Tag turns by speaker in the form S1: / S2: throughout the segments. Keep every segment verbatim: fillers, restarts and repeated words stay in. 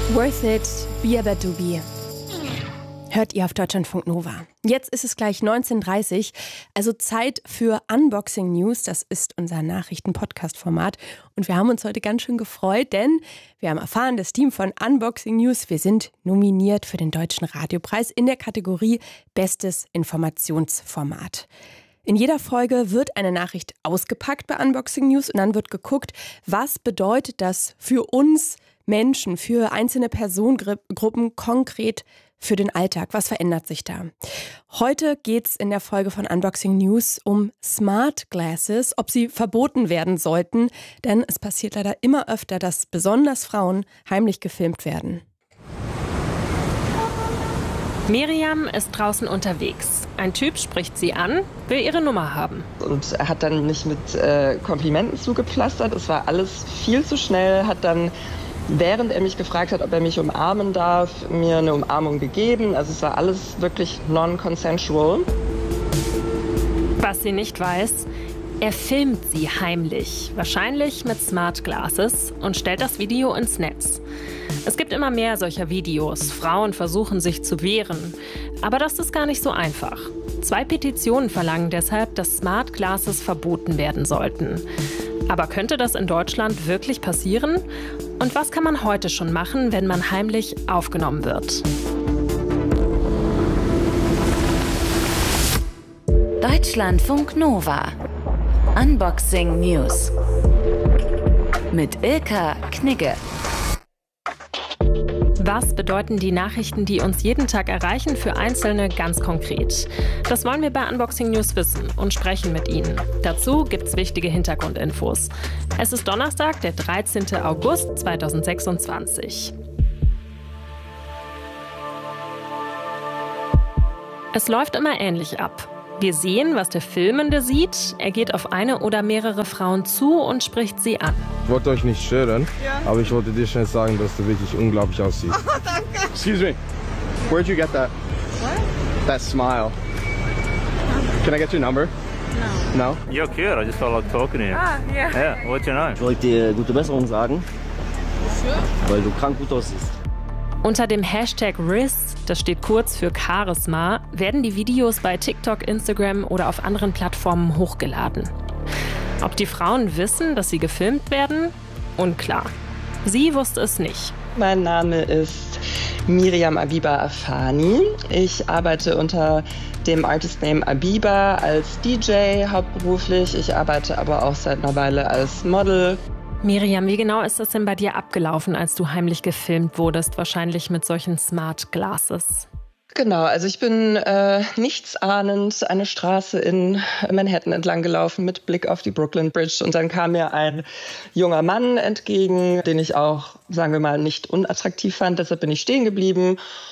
S1: Worth it, Be Aber To Be. Hört ihr auf Deutschlandfunk Nova. Jetzt ist es gleich neunzehn Uhr dreißig, also Zeit für Unboxing News. Das ist unser Nachrichten-Podcast-Format. Und wir haben uns heute ganz schön gefreut, denn wir haben erfahren, das Team von Unboxing News, wir sind nominiert für den Deutschen Radiopreis in der Kategorie Bestes Informationsformat. In jeder Folge wird eine Nachricht ausgepackt bei Unboxing News und dann wird geguckt, was bedeutet das für uns Menschen, für einzelne Personengruppen konkret für den Alltag. Was verändert sich da? Heute geht es in der Folge von Unboxing News um Smart Glasses, ob sie verboten werden sollten, denn es passiert leider immer öfter, dass besonders Frauen heimlich gefilmt werden.
S2: Miriam ist draußen unterwegs. Ein Typ spricht sie an, will ihre Nummer haben.
S3: Und er hat dann nicht mit äh, Komplimenten zugepflastert. Es war alles viel zu schnell, hat dann, während er mich gefragt hat, ob er mich umarmen darf, mir eine Umarmung gegeben. Also es war alles wirklich non-consensual.
S2: Was sie nicht weiß, er filmt sie heimlich, wahrscheinlich mit Smart Glasses, und stellt das Video ins Netz. Es gibt immer mehr solcher Videos. Frauen versuchen sich zu wehren. Aber das ist gar nicht so einfach. Zwei Petitionen verlangen deshalb, dass Smart Glasses verboten werden sollten. Aber könnte das in Deutschland wirklich passieren? Und was kann man heute schon machen, wenn man heimlich aufgenommen wird?
S4: Deutschlandfunk Nova. Unboxing News. Mit Ilka Knigge.
S2: Was bedeuten die Nachrichten, die uns jeden Tag erreichen, für Einzelne ganz konkret? Das wollen wir bei Unboxing News wissen und sprechen mit Ihnen. Dazu gibt's wichtige Hintergrundinfos. Es ist Donnerstag, der dreizehnten August zweitausendsechsundzwanzig. Es läuft immer ähnlich ab. Wir sehen, was der Filmende sieht. Er geht auf eine oder mehrere Frauen zu und spricht sie an.
S5: Ich wollte euch nicht stören,
S6: ja.
S5: aber ich wollte dir schnell sagen, dass du wirklich unglaublich aussiehst.
S6: Oh, danke.
S7: Excuse me, where'd you get that?
S6: What?
S7: That smile. Can I get your number?
S6: No.
S7: No?
S8: You're cute, I just felt like talking to you.
S6: Ah, yeah.
S8: Yeah, what's your name?
S9: Ich wollte dir gute Besserung sagen,
S6: Sure.
S9: weil du krank gut aussiehst.
S2: Unter dem Hashtag Riz, das steht kurz für Charisma, werden die Videos bei TikTok, Instagram oder auf anderen Plattformen hochgeladen. Ob die Frauen wissen, dass sie gefilmt werden? Unklar. Sie wusste es nicht.
S3: Mein Name ist Miriam Abiba Afani. Ich arbeite unter dem Artist-Name Abiba als D J hauptberuflich. Ich arbeite aber auch seit einer Weile als Model.
S2: Miriam, wie genau ist das denn bei dir abgelaufen, als du heimlich gefilmt wurdest? Wahrscheinlich mit solchen Smart Glasses.
S3: Genau, also ich bin äh, nichtsahnend eine Straße in Manhattan entlang gelaufen mit Blick auf die Brooklyn Bridge. Und dann kam mir ein junger Mann entgegen, den ich auch, sagen wir mal, nicht unattraktiv fand. Deshalb bin ich stehen geblieben.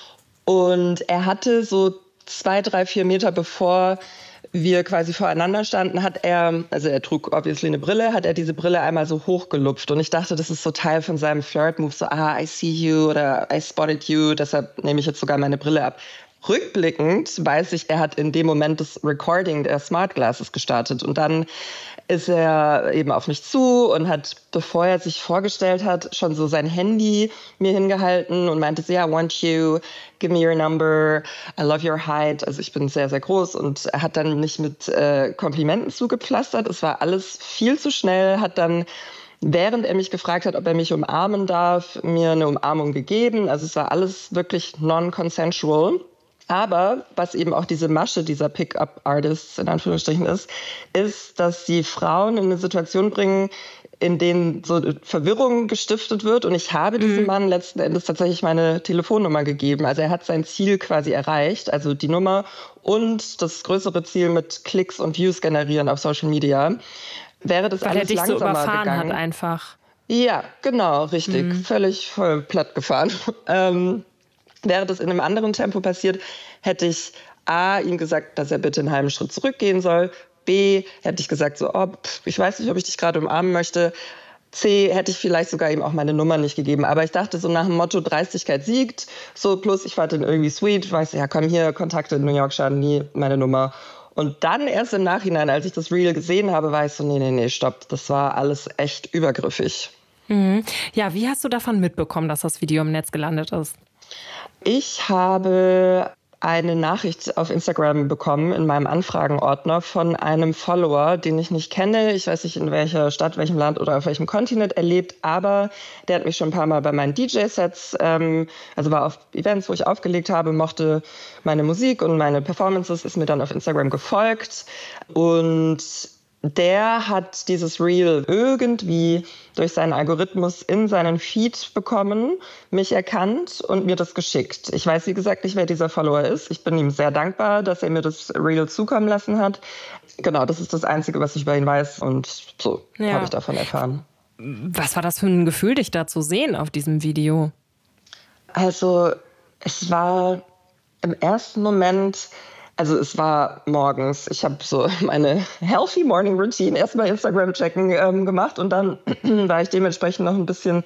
S3: Und er hatte so zwei, drei, vier Meter bevor wir quasi voreinander standen, hat er, also er trug obviously eine Brille, hat er diese Brille einmal so hochgelupft. Und ich dachte, das ist so Teil von seinem Flirt-Move, so, ah, I see you oder I spotted you, deshalb nehme ich jetzt sogar meine Brille ab. Rückblickend weiß ich, er hat in dem Moment das Recording der Smart Glasses gestartet. Und dann ist er eben auf mich zu und hat, bevor er sich vorgestellt hat, schon so sein Handy mir hingehalten und meinte so, ja, I want you, give me your number, I love your height. Also ich bin sehr, sehr groß, und er hat dann nicht mit äh, Komplimenten zugepflastert. Es war alles viel zu schnell, hat dann, während er mich gefragt hat, ob er mich umarmen darf, mir eine Umarmung gegeben. Also es war alles wirklich non-consensual. Aber was eben auch diese Masche dieser Pick-up-Artists in Anführungsstrichen ist, ist, dass sie Frauen in eine Situation bringen, in denen so Verwirrung gestiftet wird. Und ich habe diesem
S2: Mhm.
S3: Mann letzten Endes tatsächlich meine Telefonnummer gegeben. Also er hat sein Ziel quasi erreicht, also die Nummer und das größere Ziel mit Klicks und Views generieren auf Social Media. Wäre das
S2: Weil er
S3: alles
S2: dich so
S3: langsamer
S2: überfahren
S3: gegangen.
S2: hat einfach.
S3: Ja, genau, richtig.
S2: Mhm.
S3: Völlig voll platt gefahren. ähm, Wäre das in einem anderen Tempo passiert, hätte ich A, ihm gesagt, dass er bitte einen halben Schritt zurückgehen soll. B, hätte ich gesagt, so, oh, pff, ich weiß nicht, ob ich dich gerade umarmen möchte. C, hätte ich vielleicht sogar ihm auch meine Nummer nicht gegeben. Aber ich dachte so nach dem Motto, Dreistigkeit siegt. So, plus ich fand ihn irgendwie sweet. Ich weiß, ja, komm hier, Kontakte in New York schaden nie, meine Nummer. Und dann erst im Nachhinein, als ich das Reel gesehen habe, war ich so, nee, nee, nee, stopp. Das war alles echt übergriffig.
S2: Mhm. Ja, wie hast du davon mitbekommen, dass das Video im Netz gelandet ist?
S3: Ich habe eine Nachricht auf Instagram bekommen in meinem Anfragenordner von einem Follower, den ich nicht kenne. Ich weiß nicht, in welcher Stadt, welchem Land oder auf welchem Kontinent er lebt, aber der hat mich schon ein paar Mal bei meinen D J-Sets, ähm, also war auf Events, wo ich aufgelegt habe, mochte meine Musik und meine Performances, ist mir dann auf Instagram gefolgt und der hat dieses Reel irgendwie durch seinen Algorithmus in seinen Feed bekommen, mich erkannt und mir das geschickt. Ich weiß, wie gesagt, nicht, wer dieser Follower ist. Ich bin ihm sehr dankbar, dass er mir das Reel zukommen lassen hat. Genau, das ist das Einzige, was ich über ihn weiß und so ja. habe ich davon erfahren.
S2: Was war das für ein Gefühl, dich da zu sehen auf diesem Video?
S3: Also, es war im ersten Moment... Also es war morgens. Ich habe so meine Healthy Morning Routine erstmal Instagram checken ähm, gemacht und dann war ich dementsprechend noch ein bisschen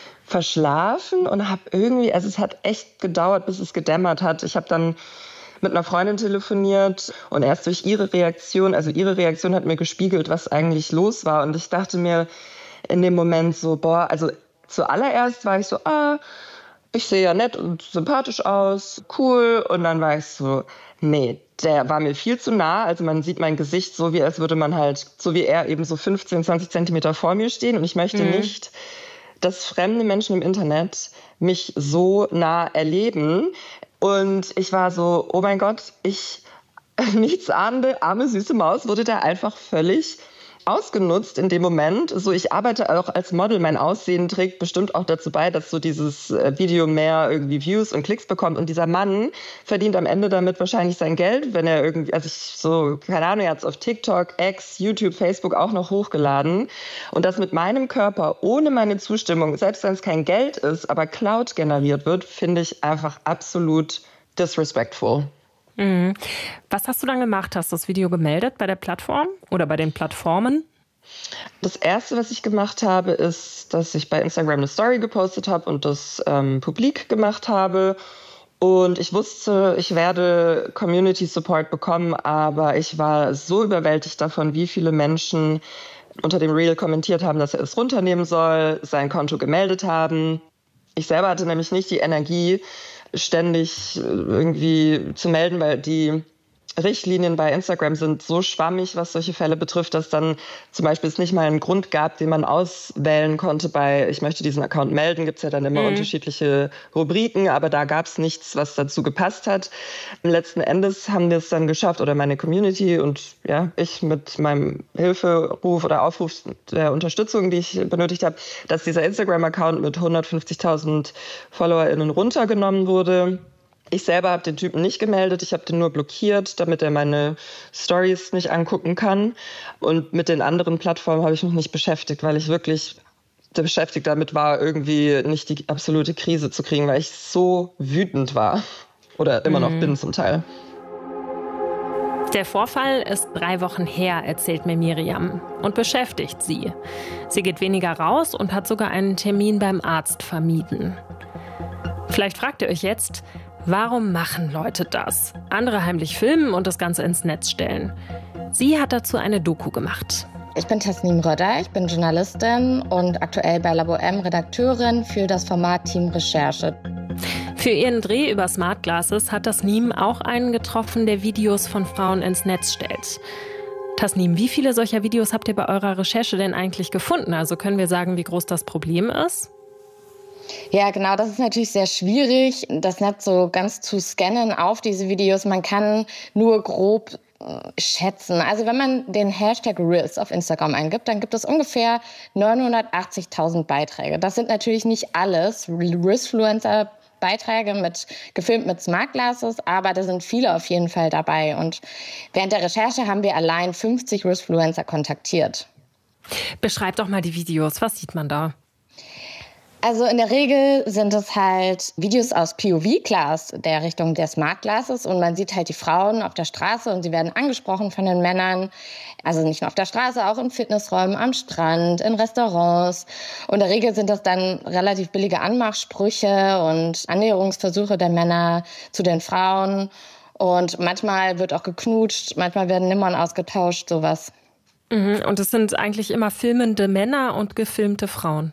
S3: verschlafen und habe irgendwie, also es hat echt gedauert, bis es gedämmert hat. Ich habe dann mit einer Freundin telefoniert und erst durch ihre Reaktion, also ihre Reaktion hat mir gespiegelt, was eigentlich los war und ich dachte mir in dem Moment so, boah, also zuallererst war ich so, ah, ich sehe ja nett und sympathisch aus, cool. Und dann war ich so, nee, der war mir viel zu nah. Also man sieht mein Gesicht so, wie als würde man halt, so wie er, eben so fünfzehn, zwanzig Zentimeter vor mir stehen. Und ich möchte mhm. nicht, dass fremde Menschen im Internet mich so nah erleben. Und ich war so, oh mein Gott, ich, nichtsahnende, arme, süße Maus, wurde da einfach völlig ausgenutzt in dem Moment. So, ich arbeite auch als Model. Mein Aussehen trägt bestimmt auch dazu bei, dass so dieses Video mehr irgendwie Views und Klicks bekommt. Und dieser Mann verdient am Ende damit wahrscheinlich sein Geld, wenn er irgendwie, also ich so, keine Ahnung, er hat es auf TikTok, X, YouTube, Facebook auch noch hochgeladen. Und das mit meinem Körper, ohne meine Zustimmung, selbst wenn es kein Geld ist, aber Cloud generiert wird, finde ich einfach absolut disrespectful.
S2: Mhm. Was hast du dann gemacht? Hast du das Video gemeldet bei der Plattform oder bei den Plattformen?
S3: Das Erste, was ich gemacht habe, ist, dass ich bei Instagram eine Story gepostet habe und das ähm, publik gemacht habe. Und ich wusste, ich werde Community Support bekommen, aber ich war so überwältigt davon, wie viele Menschen unter dem Reel kommentiert haben, dass er es runternehmen soll, sein Konto gemeldet haben. Ich selber hatte nämlich nicht die Energie, ständig irgendwie zu melden, weil die Richtlinien bei Instagram sind so schwammig, was solche Fälle betrifft, dass dann zum Beispiel es nicht mal einen Grund gab, den man auswählen konnte bei ich möchte diesen Account melden, gibt es ja dann immer mhm. unterschiedliche Rubriken, aber da gab es nichts, was dazu gepasst hat. Letzten Endes haben wir es dann geschafft, oder meine Community und ja, ich mit meinem Hilferuf oder Aufruf der Unterstützung, die ich benötigt habe, dass dieser Instagram-Account mit hundertfünfzigtausend FollowerInnen runtergenommen wurde. Ich selber habe den Typen nicht gemeldet, ich habe den nur blockiert, damit er meine Stories nicht angucken kann. Und mit den anderen Plattformen habe ich mich nicht beschäftigt, weil ich wirklich beschäftigt damit war, irgendwie nicht die absolute Krise zu kriegen, weil ich so wütend war. Oder immer noch bin zum Teil.
S2: Der Vorfall ist drei Wochen her, erzählt mir Miriam, und beschäftigt sie. Sie geht weniger raus und hat sogar einen Termin beim Arzt vermieden. Vielleicht fragt ihr euch jetzt, warum machen Leute das? Andere heimlich filmen und das Ganze ins Netz stellen. Sie hat dazu eine Doku gemacht.
S10: Ich bin Tasnim Röder, ich bin Journalistin und aktuell bei Labo M Redakteurin für das Format Team Recherche.
S2: Für ihren Dreh über Smart Glasses hat Tasnim auch einen getroffen, der Videos von Frauen ins Netz stellt. Tasnim, wie viele solcher Videos habt ihr bei eurer Recherche denn eigentlich gefunden? Also können wir sagen, wie groß das Problem ist?
S10: Ja, genau, das ist natürlich sehr schwierig, das Netz so ganz zu scannen auf diese Videos. Man kann nur grob schätzen. Also wenn man den Hashtag Riz auf Instagram eingibt, dann gibt es ungefähr neunhundertachtzigtausend Beiträge. Das sind natürlich nicht alles Rizfluencer Beiträge mit, gefilmt mit Smart Glasses, aber da sind viele auf jeden Fall dabei. Und während der Recherche haben wir allein fünfzig Rizfluencer kontaktiert.
S2: Beschreib doch mal die Videos. Was sieht man da?
S10: Also in der Regel sind es halt Videos aus P O V, klar, aus der Richtung der Smart Glasses. Und man sieht halt die Frauen auf der Straße und sie werden angesprochen von den Männern. Also nicht nur auf der Straße, auch in Fitnessräumen, am Strand, in Restaurants. Und in der Regel sind das dann relativ billige Anmachsprüche und Annäherungsversuche der Männer zu den Frauen. Und manchmal wird auch geknutscht, manchmal werden Nummern ausgetauscht, sowas.
S2: Mhm. Und es sind eigentlich immer filmende Männer und gefilmte Frauen.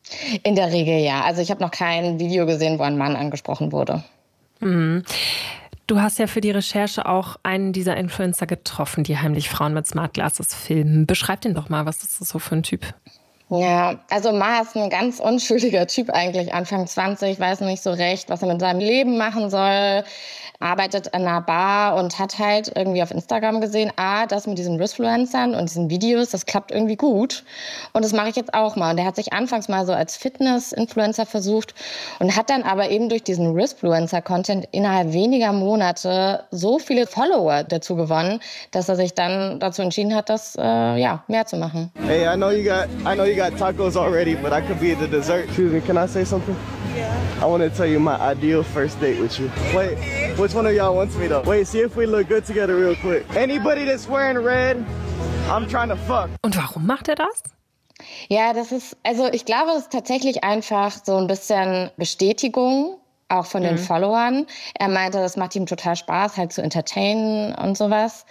S10: In der Regel ja. Also ich habe noch kein Video gesehen, wo ein Mann angesprochen wurde.
S2: Mhm. Du hast ja für die Recherche auch einen dieser Influencer getroffen, die heimlich Frauen mit Smart Glasses filmen. Beschreib den doch mal, was ist das so für ein Typ?
S10: Ja, also Ma ist ein ganz unschuldiger Typ eigentlich, Anfang zwanzig, weiß nicht so recht, was er mit seinem Leben machen soll, arbeitet in einer Bar und hat halt irgendwie auf Instagram gesehen, ah, das mit diesen Wristfluencern und diesen Videos, das klappt irgendwie gut und das mache ich jetzt auch mal. Und er hat sich anfangs mal so als Fitness-Influencer versucht und hat dann aber eben durch diesen Wristfluencer-Content innerhalb weniger Monate so viele Follower dazu gewonnen, dass er sich dann dazu entschieden hat, das äh, ja, mehr zu machen.
S7: Hey, I know you got, I know you got tacos already, but I could be the dessert. Excuse me, can I say something? Yeah. I want to tell you my ideal first date with you. Wait, which one of y'all wants me though? Wait, see if we look good together real quick. Anybody that's wearing red, I'm trying to fuck.
S2: Und warum macht er das?
S10: Ja, das ist, also ich glaube, das ist tatsächlich einfach so ein bisschen Bestätigung, auch von den mhm. Followern. Er meinte, das macht ihm total Spaß, halt zu entertainen und sowas.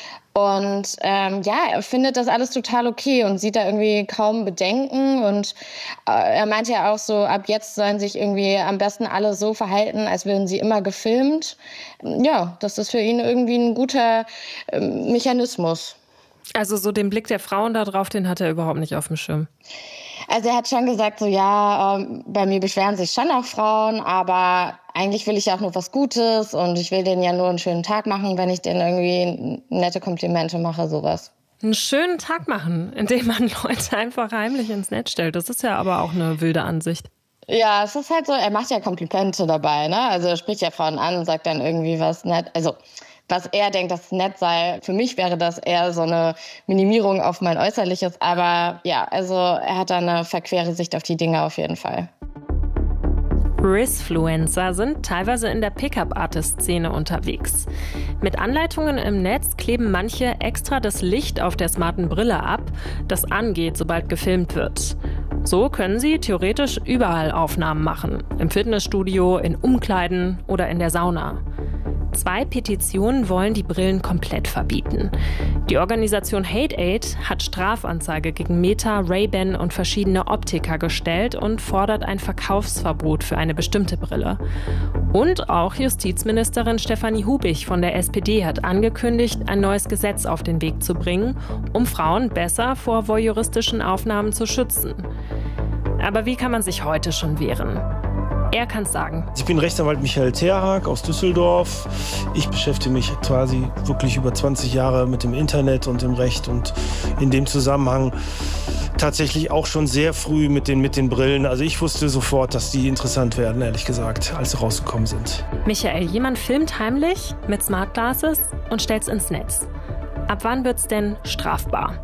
S10: Und ähm, ja, er findet das alles total okay und sieht da irgendwie kaum Bedenken. Und äh, er meinte ja auch so, ab jetzt sollen sich irgendwie am besten alle so verhalten, als würden sie immer gefilmt. Ja, das ist für ihn irgendwie ein guter äh, Mechanismus.
S2: Also so den Blick der Frauen da drauf, den hat er überhaupt nicht auf dem Schirm.
S10: Also er hat schon gesagt, so ja, ähm, bei mir beschweren sich schon auch Frauen, aber eigentlich will ich ja auch nur was Gutes und ich will denen ja nur einen schönen Tag machen, wenn ich denen irgendwie nette Komplimente mache, sowas.
S2: Einen schönen Tag machen, indem man Leute einfach heimlich ins Netz stellt. Das ist ja aber auch eine wilde Ansicht.
S10: Ja, es ist halt so, er macht ja Komplimente dabei, ne? Also er spricht ja Frauen an und sagt dann irgendwie was nett. Also was er denkt, dass nett sei. Für mich wäre das eher so eine Minimierung auf mein Äußerliches. Aber ja, also er hat da eine verquere Sicht auf die Dinge auf jeden Fall.
S2: Wristfluencer sind teilweise in der Pickup-Artist-Szene unterwegs. Mit Anleitungen im Netz kleben manche extra das Licht auf der smarten Brille ab, das angeht, sobald gefilmt wird. So können sie theoretisch überall Aufnahmen machen. Im Fitnessstudio, in Umkleiden oder in der Sauna. Zwei Petitionen wollen die Brillen komplett verbieten. Die Organisation Hate Aid hat Strafanzeige gegen Meta, Ray-Ban und verschiedene Optiker gestellt und fordert ein Verkaufsverbot für eine bestimmte Brille. Und auch Justizministerin Stefanie Hubich von der S P D hat angekündigt, ein neues Gesetz auf den Weg zu bringen, um Frauen besser vor voyeuristischen Aufnahmen zu schützen. Aber wie kann man sich heute schon wehren? Er kann es sagen.
S11: Ich bin Rechtsanwalt Michael Terhag aus Düsseldorf. Ich beschäftige mich quasi wirklich über zwanzig Jahre mit dem Internet und dem Recht und in dem Zusammenhang tatsächlich auch schon sehr früh mit den, mit den Brillen. Also ich wusste sofort, dass die interessant werden, ehrlich gesagt, als sie rausgekommen sind.
S2: Michael, jemand filmt heimlich mit Smart Glasses und stellt es ins Netz. Ab wann wird es denn strafbar?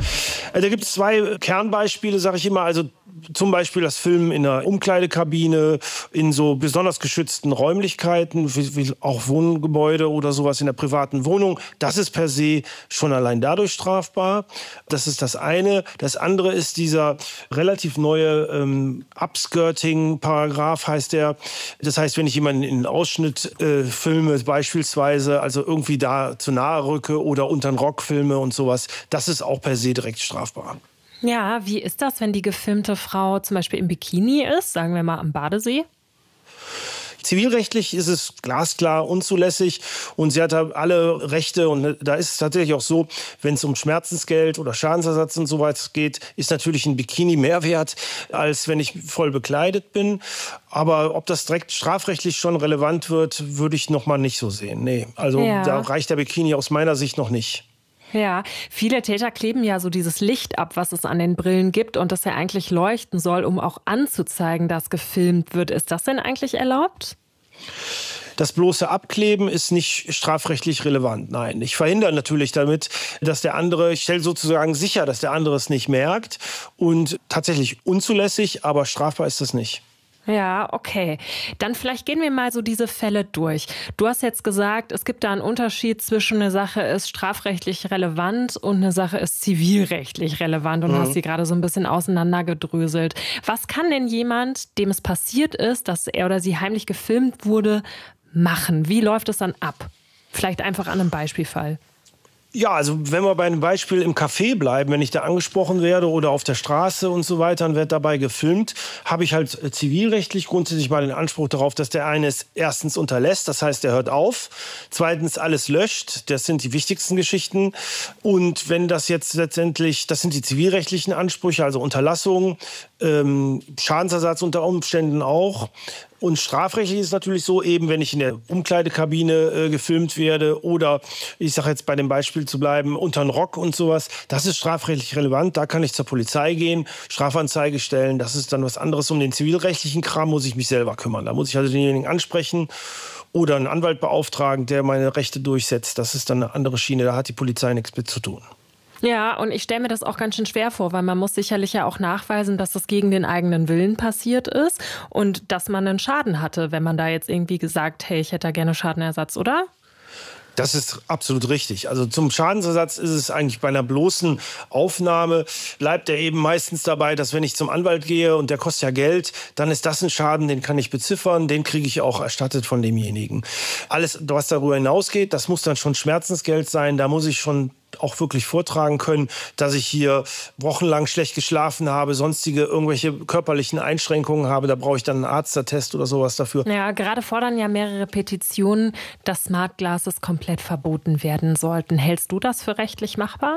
S11: Da gibt es zwei Kernbeispiele, sage ich immer. Also zum Beispiel das Filmen in einer Umkleidekabine, in so besonders geschützten Räumlichkeiten, wie, wie auch Wohngebäude oder sowas in der privaten Wohnung. Das ist per se schon allein dadurch strafbar. Das ist das eine. Das andere ist dieser relativ neue ähm, Upskirting-Paragraph, heißt der. Das heißt, wenn ich jemanden in einen Ausschnitt äh, filme, beispielsweise, also irgendwie da zu nahe rücke oder unter den Rock filme und sowas, das ist auch per se direkt strafbar.
S2: Ja, wie ist das, wenn die gefilmte Frau zum Beispiel im Bikini ist, sagen wir mal am Badesee?
S11: Zivilrechtlich ist es glasklar unzulässig und sie hat alle Rechte und da ist es tatsächlich auch so, wenn es um Schmerzensgeld oder Schadensersatz und so weiter geht, ist natürlich ein Bikini mehr wert, als wenn ich voll bekleidet bin. Aber ob das direkt strafrechtlich schon relevant wird, würde ich noch mal nicht so sehen. Nee, also ja. Da reicht der Bikini aus meiner Sicht noch nicht.
S2: Ja, viele Täter kleben ja so dieses Licht ab, was es an den Brillen gibt und das ja eigentlich leuchten soll, um auch anzuzeigen, dass gefilmt wird. Ist das denn eigentlich erlaubt?
S11: Das bloße Abkleben ist nicht strafrechtlich relevant. Nein, ich verhindere natürlich damit, dass der andere, ich stelle sozusagen sicher, dass der andere es nicht merkt und tatsächlich unzulässig, aber strafbar ist das nicht.
S2: Ja, okay. Dann vielleicht gehen wir mal so diese Fälle durch. Du hast jetzt gesagt, es gibt da einen Unterschied zwischen eine Sache ist strafrechtlich relevant und eine Sache ist zivilrechtlich relevant und mhm. hast sie gerade so ein bisschen auseinandergedröselt. Was kann denn jemand, dem es passiert ist, dass er oder sie heimlich gefilmt wurde, machen? Wie läuft es dann ab? Vielleicht einfach an einem Beispielfall.
S11: Ja, also wenn wir bei einem Beispiel im Café bleiben, wenn ich da angesprochen werde oder auf der Straße und so weiter und werde dabei gefilmt, habe ich halt zivilrechtlich grundsätzlich mal den Anspruch darauf, dass der eine es erstens unterlässt, das heißt, er hört auf, zweitens alles löscht, das sind die wichtigsten Geschichten und wenn das jetzt letztendlich, das sind die zivilrechtlichen Ansprüche, also Unterlassung, ähm, Schadensersatz unter Umständen auch. Und strafrechtlich ist es natürlich so, eben wenn ich in der Umkleidekabine äh, gefilmt werde oder ich sage jetzt bei dem Beispiel zu bleiben, unter einen Rock und sowas, das ist strafrechtlich relevant, da kann ich zur Polizei gehen, Strafanzeige stellen, das ist dann was anderes. Um den zivilrechtlichen Kram muss ich mich selber kümmern, da muss ich also denjenigen ansprechen oder einen Anwalt beauftragen, der meine Rechte durchsetzt, das ist dann eine andere Schiene, da hat die Polizei nichts mit zu tun.
S2: Ja, und ich stelle mir das auch ganz schön schwer vor, weil man muss sicherlich ja auch nachweisen, dass das gegen den eigenen Willen passiert ist und dass man einen Schaden hatte, wenn man da jetzt irgendwie gesagt, hey, ich hätte da gerne Schadenersatz, oder?
S11: Das ist absolut richtig. Also zum Schadensersatz ist es eigentlich bei einer bloßen Aufnahme, bleibt er eben meistens dabei, dass wenn ich zum Anwalt gehe und der kostet ja Geld, dann ist das ein Schaden, den kann ich beziffern, den kriege ich auch erstattet von demjenigen. Alles, was darüber hinausgeht, das muss dann schon Schmerzensgeld sein, da muss ich schon auch wirklich vortragen können, dass ich hier wochenlang schlecht geschlafen habe, sonstige irgendwelche körperlichen Einschränkungen habe, da brauche ich dann einen Arztattest oder sowas dafür.
S2: Ja, gerade fordern ja mehrere Petitionen, dass Smart Glasses komplett verboten werden sollten. Hältst du das für rechtlich machbar?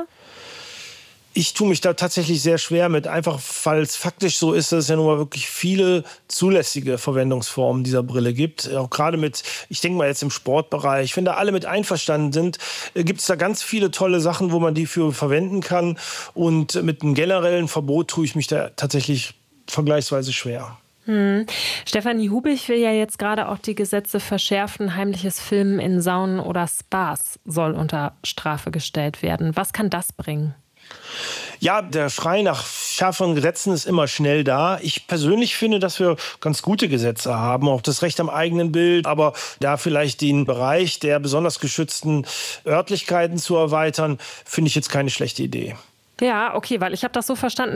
S11: Ich tue mich da tatsächlich sehr schwer mit, einfach weil es faktisch so ist, dass es ja nun mal wirklich viele zulässige Verwendungsformen dieser Brille gibt. Auch gerade mit, ich denke mal jetzt im Sportbereich, wenn da alle mit einverstanden sind, gibt es da ganz viele tolle Sachen, wo man die für verwenden kann. Und mit einem generellen Verbot tue ich mich da tatsächlich vergleichsweise schwer.
S2: Hm. Stefanie Hubich will ja jetzt gerade auch die Gesetze verschärfen. Heimliches Filmen in Saunen oder Spas soll unter Strafe gestellt werden. Was kann das bringen?
S11: Ja, der Schrei nach schärferen Gesetzen ist immer schnell da. Ich persönlich finde, dass wir ganz gute Gesetze haben, auch das Recht am eigenen Bild, aber da vielleicht den Bereich der besonders geschützten Örtlichkeiten zu erweitern, finde ich jetzt keine schlechte Idee.
S2: Ja, okay, weil ich habe das so verstanden,